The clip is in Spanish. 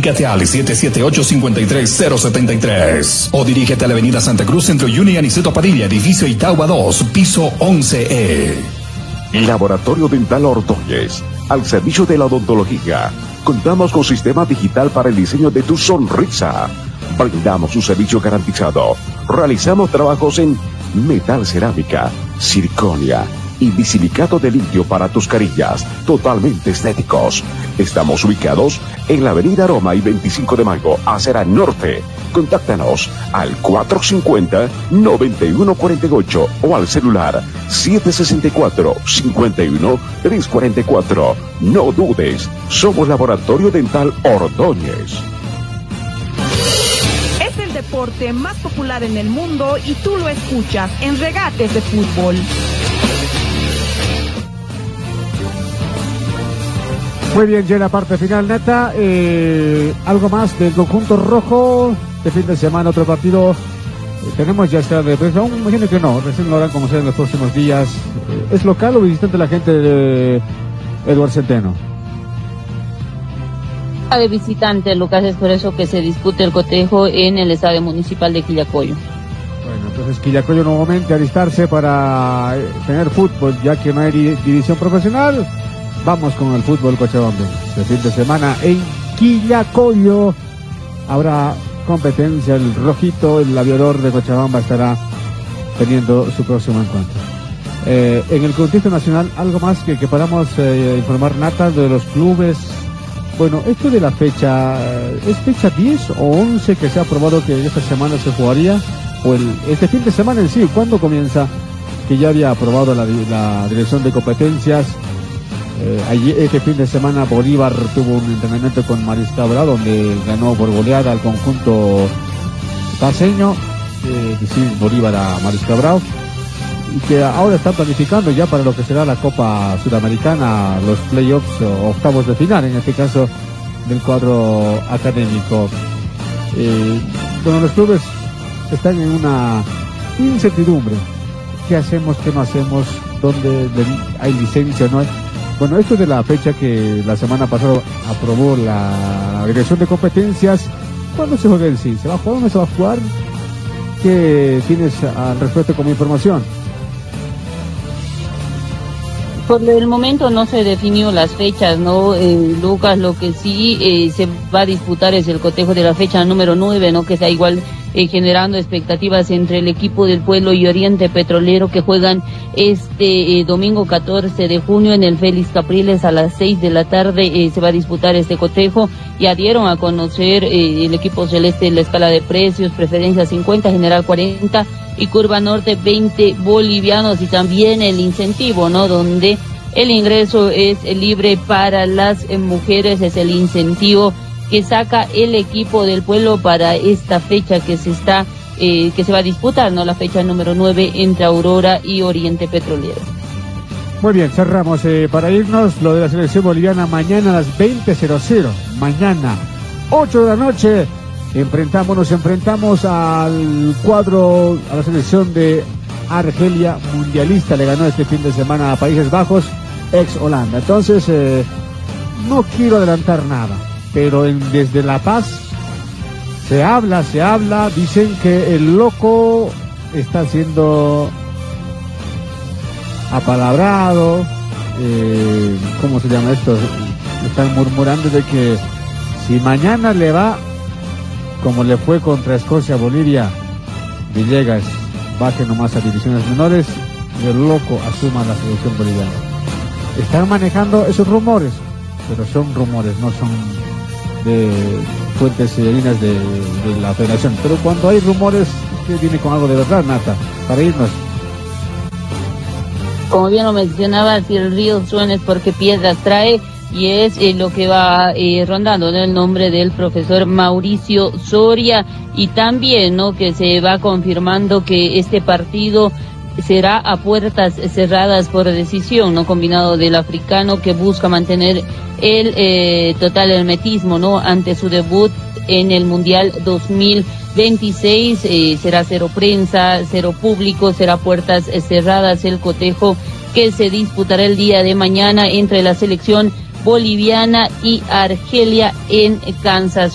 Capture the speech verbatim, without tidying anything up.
Comunícate al siete siete ocho, cinco tres cero siete tres o dirígete a la avenida Santa Cruz, Centro Juni Aniceto Padilla, edificio Itagua dos, piso once E. Laboratorio Dental Ordóñez, al servicio de la odontología. Contamos con sistema digital para el diseño de tu sonrisa. Brindamos un servicio garantizado. Realizamos trabajos en metal cerámica, circonia y bisilicato de litio para tus carillas, totalmente estéticos. Estamos ubicados en la avenida Roma y veinticinco de Mayo, Acera Norte. Contáctanos al cuatro cinco cero, nueve uno cuatro ocho o al celular siete seis cuatro, cinco uno, tres cuatro cuatro. No dudes, somos Laboratorio Dental Ordóñez. Es el deporte más popular en el mundo y tú lo escuchas en Regates de Fútbol. Muy bien, ya en la parte final, Nata, eh, algo más del conjunto rojo, de fin de semana, otro partido, eh, tenemos ya esta de prensa, aún imagino que no, recién lo harán como sea en los próximos días. Eh, ¿Es local o visitante la gente de Eduardo Centeno? De visitante, Lucas, es por eso que se discute el cotejo en el estadio municipal de Quillacollo. Bueno, entonces Quillacollo nuevamente a alistarse para eh, tener fútbol, ya que no hay di- división profesional. Vamos con el fútbol cochabambense. Este fin de semana en Quillacollo habrá competencia. El rojito, el aviador de Cochabamba, estará teniendo su próximo encuentro. Eh, en el contexto nacional, algo más que, que podamos eh, informar, Nata, de los clubes. Bueno, esto de la fecha, ¿es fecha diez o once que se ha aprobado que esta semana se jugaría? O el, este fin de semana en sí, ¿cuándo comienza? Que ya había aprobado la, la dirección de competencias. Eh, allí, este fin de semana Bolívar tuvo un entrenamiento con Mariscabra, donde ganó por goleada al conjunto paseño, eh, que sí, Bolívar a Mariscabra, y que ahora están planificando ya para lo que será la Copa Sudamericana, los playoffs o octavos de final, en este caso del cuadro académico. Eh, bueno, los clubes están en una incertidumbre. ¿Qué hacemos, qué no hacemos? ¿Dónde hay licencia o no hay? Bueno, esto de la fecha que la semana pasada aprobó la dirección de competencias, ¿cuándo se juega en sí? ¿Se va a jugar o no se va a jugar? ¿Qué tienes al respecto como información? Por el momento no se definió las fechas, ¿no, eh, Lucas? Lo que sí eh, se va a disputar es el cotejo de la fecha número nueve, ¿no? Que está igual eh, generando expectativas entre el equipo del Pueblo y Oriente Petrolero, que juegan este eh, domingo catorce de junio en el Félix Capriles a las seis de la tarde. Eh, se va a disputar este cotejo. Ya dieron a conocer eh, el equipo celeste la escala de precios: preferencia cincuenta, general cuarenta y curva norte veinte bolivianos, y también el incentivo, ¿no? Donde el ingreso es libre para las eh, mujeres, es el incentivo que saca el equipo del Pueblo para esta fecha que se está eh, que se va a disputar, ¿no? La fecha número nueve entre Aurora y Oriente Petrolero. Muy bien, cerramos eh, para irnos lo de la selección boliviana mañana a las veinte cero cero, mañana ocho de la noche. Enfrentamos, nos enfrentamos al cuadro, a la selección de Argelia, mundialista, le ganó este fin de semana a Países Bajos, ex Holanda. Entonces, eh, no quiero adelantar nada, pero en, desde La Paz se habla, se habla, dicen que el loco está siendo apalabrado, eh, ¿cómo se llama esto? Están murmurando de que si mañana le va como le fue contra Escocia, Bolivia, Villegas baje nomás a divisiones menores y el loco asuma la selección boliviana. Están manejando esos rumores, pero son rumores, no son de fuentes fidedignas de, de la federación. Pero cuando hay rumores, que viene con algo de verdad, Nata, para irnos. Como bien lo mencionaba, si el río suena es porque piedras trae. Y es eh, lo que va eh, rondando, ¿no? El nombre del profesor Mauricio Soria, y también, ¿no?, que se va confirmando que este partido será a puertas cerradas por decisión, ¿no?, combinado del africano, que busca mantener el eh, total hermetismo, ¿no?, ante su debut en el Mundial dos mil veintiséis. Eh, será cero prensa, cero público, será puertas cerradas el cotejo que se disputará el día de mañana entre la selección boliviana y Argelia en Kansas.